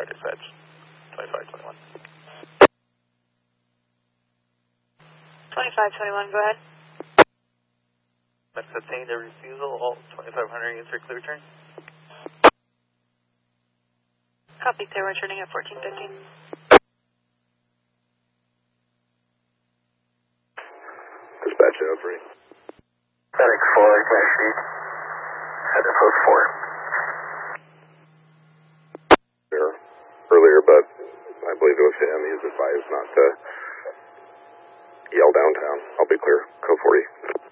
dispatch. 2521. 2521, go ahead. Let's obtain the refusal, all 2500 units are clear return. Copy, clear returning at 1415. Dispatch 03. FedEx 4, taxi. Headed post 4. Earlier, but I believe it was him. He was advised not to yell downtown. I'll be clear. Code 40.